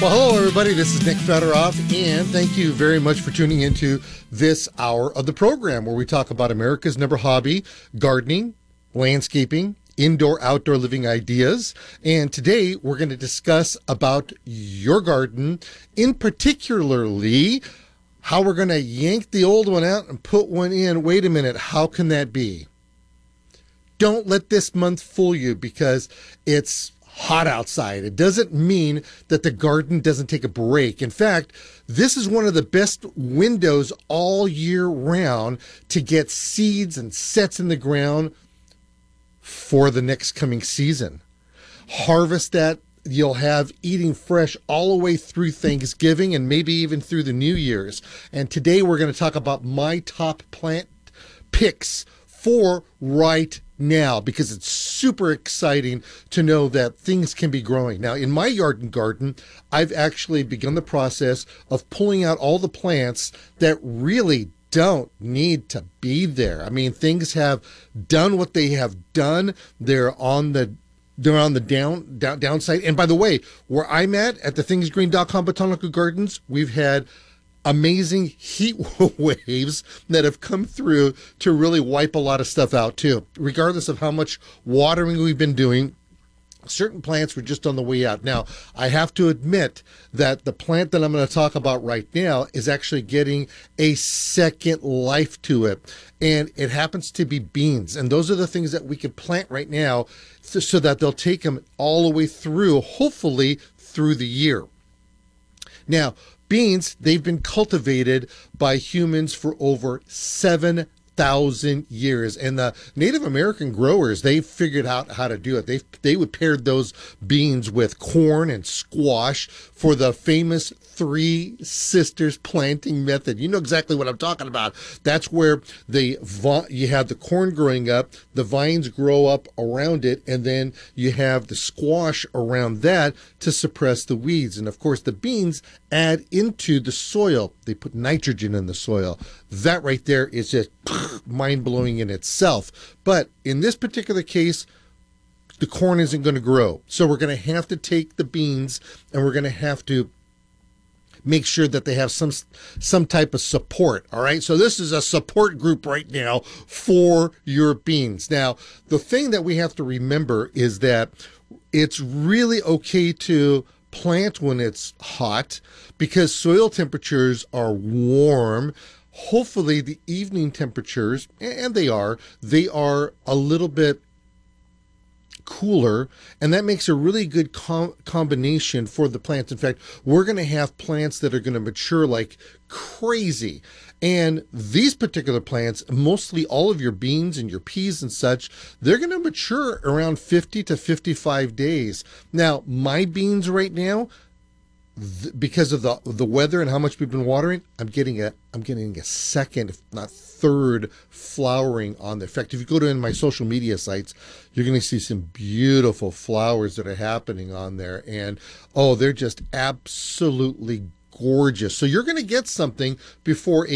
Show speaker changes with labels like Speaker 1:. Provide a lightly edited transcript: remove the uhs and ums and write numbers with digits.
Speaker 1: Well, hello, everybody. This is Nick Fedoroff, and thank you very much for tuning into this hour of the program where we talk about America's number hobby, gardening, landscaping, indoor-outdoor living ideas. And today we're going to discuss about your garden, in particularly how we're going to yank the old one out and put one in. Wait a minute, how can that be? Don't let this month fool you because it's hot outside. It doesn't mean that the garden doesn't take a break. In fact, this is one of the best windows all year round to get seeds and sets in the ground for the next coming season. Harvest that you'll have eating fresh all the way through Thanksgiving and maybe even through the New Year's. And today we're going to talk about my top plant picks for right now, because it's super exciting to know that things can be growing. Now, in my yard and garden, I've actually begun the process of pulling out all the plants that really don't need to be there. I mean, things have done what they have done. They're on the downside. And by the way, where I'm at the thingsgreen.com Botanical Gardens, we've had amazing heat waves that have come through to really wipe a lot of stuff out too. Regardless of how much watering we've been doing, certain plants were just on the way out. Now, I have to admit that the plant that I'm going to talk about right now is actually getting a second life to it. And it happens to be beans. And those are the things that we can plant right now so that they'll take them all the way through, hopefully through the year. Now, beans, they've been cultivated by humans for over 7,000 years. And the Native American growers, they figured out how to do it. They would pair those beans with corn and squash for the famous Three Sisters planting method. You know exactly what I'm talking about. That's where you have the corn growing up, the vines grow up around it, and then you have the squash around that to suppress the weeds. And of course, the beans add into the soil. They put nitrogen in the soil. That right there is just mind-blowing in itself. But in this particular case, the corn isn't going to grow. So we're going to have to take the beans and we're going to have to make sure that they have some type of support. All right. So this is a support group right now for your beans. Now, the thing that we have to remember is that it's really okay to plant when it's hot because soil temperatures are warm. Hopefully the evening temperatures, and they are a little bit cooler, and that makes a really good combination for the plants. In fact, we're going to have plants that are going to mature like crazy. And these particular plants, mostly all of your beans and your peas and such, they're going to mature around 50 to 55 days. Now, my beans right now, because of the weather and how much we've been watering, I'm getting a second, if not third, flowering on there. In fact, if you go to my social media sites, you're going to see some beautiful flowers that are happening on there, and they're just absolutely gorgeous. So you're going to get something before